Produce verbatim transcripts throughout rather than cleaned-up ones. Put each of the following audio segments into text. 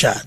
पश्चात।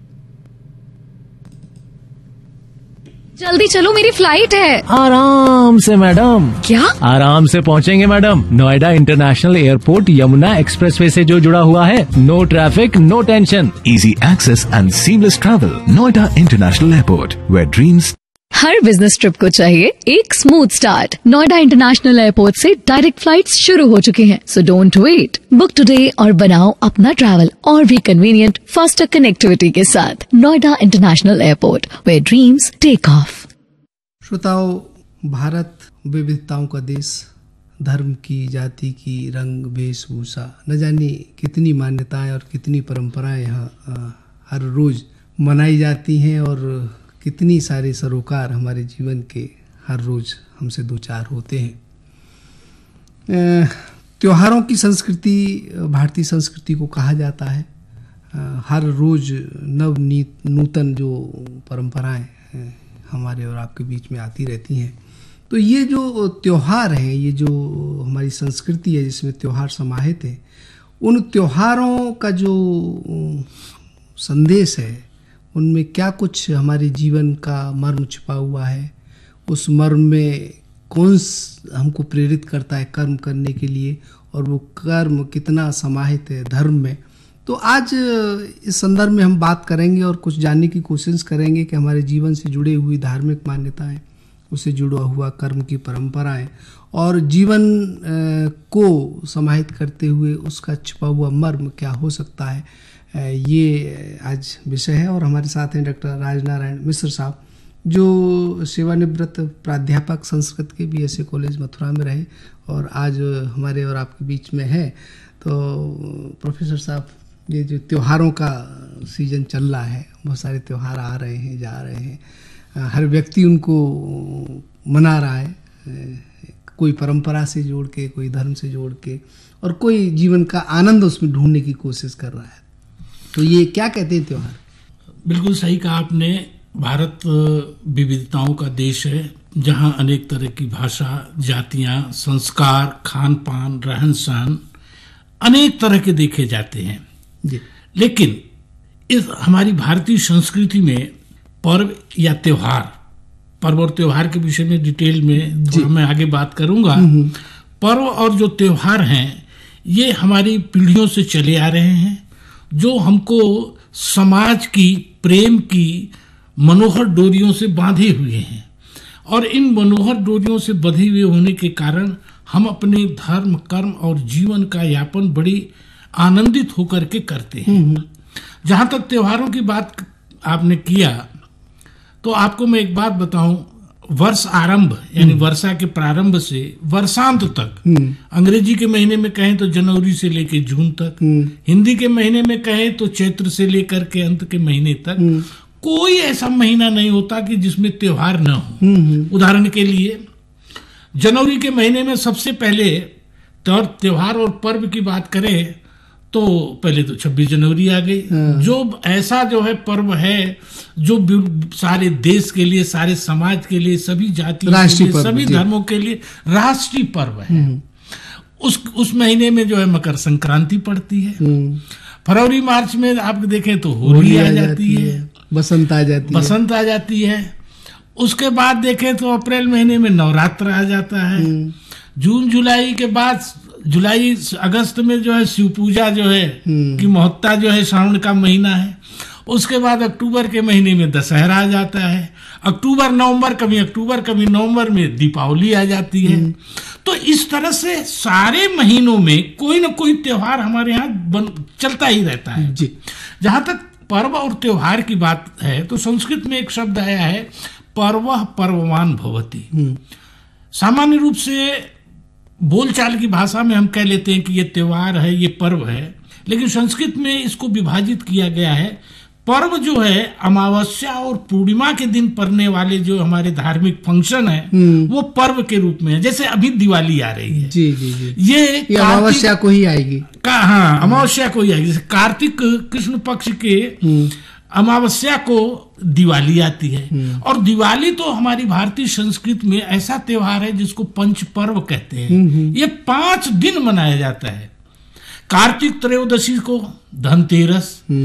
जल्दी चलो, मेरी फ्लाइट है। आराम से मैडम। क्या? आराम से पहुंचेंगे madam. Noida international airport Yamuna expressway से जो जुड़ा हुआ है। No traffic, no tension, easy access and seamless travel. Noida international airport, where dreams. Her business trip को चाहिए एक smooth start. Noida international airport से डायरेक्ट फ्लाइट्स शुरू हो चुकी हैं, so don't wait. Book today और बनाओ अपना ट्रैवल और भी कन्वीनियंट, फास्टर कनेक्टिविटी के साथ। Noida international airport, where dreams take off. श्रोताओ, Bharat विविधताओं का देश, धर्म की, जाति की, रंग, वेशभूषा, न जाने कितनी मान्यताएं और कितनी परंपराएं यहाँ हर रोज मनाई जाती हैं और कितनी सारे सरोकार हमारे जीवन के हर रोज हमसे दो चार होते हैं। त्योहारों की संस्कृति भारतीय संस्कृति को कहा जाता है। हर रोज नव नूतन जो परंपराएं हमारे और आपके बीच में आती रहती हैं। तो ये जो त्योहार हैं, ये जो हमारी संस्कृति है जिसमें त्योहार समाहित है, उन त्योहारों का जो संदेश है उनमें क्या कुछ हमारे जीवन का मर्म छिपा हुआ है, उस मर्म में कौन हमको प्रेरित करता है कर्म करने के लिए, और वो कर्म कितना समाहित है धर्म में। तो आज इस संदर्भ में हम बात करेंगे और कुछ जानने की कोशिश करेंगे कि हमारे जीवन से जुड़ी हुई धार्मिक मान्यताएं, उससे जुड़ा हुआ कर्म की परंपराएं और जीवन को समाहित करते हुए उसका छिपा हुआ मर्म क्या हो सकता है, ये आज विषय है। और हमारे साथ हैं डॉक्टर राजनारायण मिश्र साहब, जो सेवानिवृत्त प्राध्यापक संस्कृत के B S A college Mathura में रहे और आज हमारे और आपके बीच में है। तो प्रोफेसर साहब, ये जो त्योहारों का सीजन चल रहा है, बहुत सारे त्यौहार आ रहे हैं, जा रहे हैं, हर व्यक्ति उनको मना रहा है, कोई परंपरा से जोड़ के, कोई धर्म से जोड़ के, और कोई जीवन का आनंद उसमें ढूंढने की कोशिश कर रहा है। तो ये क्या कहते हैं त्योहार? बिल्कुल सही कहा आपने। भारत विविधताओं का देश है, जहां अनेक तरह की भाषा, जातियां, संस्कार, खान पान, रहन सहन अनेक तरह के देखे जाते हैं जी। लेकिन इस हमारी भारतीय संस्कृति में पर्व या त्योहार, पर्व और त्योहार के विषय में डिटेल में थोड़ा मैं आगे बात करूंगा। पर्व और जो त्योहार हैं ये हमारी पीढ़ियों से चले आ रहे हैं, जो हमको समाज की, प्रेम की मनोहर डोरियों से बांधे हुए हैं, और इन मनोहर डोरियों से बंधे हुए होने के कारण हम अपने धर्म, कर्म और जीवन का यापन बड़ी आनंदित होकर के करते हैं। जहां तक त्योहारों की बात आपने किया, तो आपको मैं एक बात बताऊं, वर्ष आरंभ यानी वर्षा के प्रारंभ से वर्षांत तक, अंग्रेजी के महीने में कहें तो जनवरी से लेकर जून तक, हिंदी के महीने में कहें तो चैत्र से लेकर के अंत के महीने तक, कोई ऐसा महीना नहीं होता कि जिसमें त्योहार न हो। उदाहरण के लिए जनवरी के महीने में सबसे पहले त्योहार और पर्व की बात करें तो पहले तो छब्बीस जनवरी आ गई, जो ऐसा जो है पर्व है जो सारे देश के लिए, सारे समाज के लिए, सभी जातियों के लिए, सभी धर्मों के लिए राष्ट्रीय पर्व है। उस उस महीने में जो है मकर संक्रांति पड़ती है। फरवरी मार्च में आप देखें तो होली आ जाती है, बसंत आ जाती है बसंत आ जाती है। उसके बाद देखें तो अप्रैल महीने में नवरात्र आ जाता है। जून जुलाई के बाद जुलाई अगस्त में जो है शिव पूजा जो है कि महत्ता जो है श्रावण का महीना है। उसके बाद अक्टूबर के महीने में दशहरा आ जाता है। अक्टूबर नवंबर, कभी अक्टूबर कभी नवंबर में दीपावली आ जाती है। तो इस तरह से सारे महीनों में कोई ना कोई त्योहार हमारे यहाँ बन चलता ही रहता है जी। जहां तक पर्व और त्योहार की बात है तो संस्कृत में एक शब्द आया है, पर्वः पर्ववान भवति। सामान्य रूप से बोलचाल की भाषा में हम कह लेते हैं कि ये त्योहार है, ये पर्व है, लेकिन संस्कृत में इसको विभाजित किया गया है। पर्व जो है अमावस्या और पूर्णिमा के दिन पड़ने वाले जो हमारे धार्मिक फंक्शन है वो पर्व के रूप में है। जैसे अभी दिवाली आ रही है जी जी जी, ये, ये अमावस्या को ही आएगी का, हाँ अमावस्या को ही आएगी। जैसे कार्तिक कृष्ण पक्ष के अमावस्या को दिवाली आती है। और दिवाली तो हमारी भारतीय संस्कृति में ऐसा त्योहार है जिसको पंच पर्व कहते हैं। ये पांच दिन मनाया जाता है। कार्तिक त्रयोदशी को धनतेरस,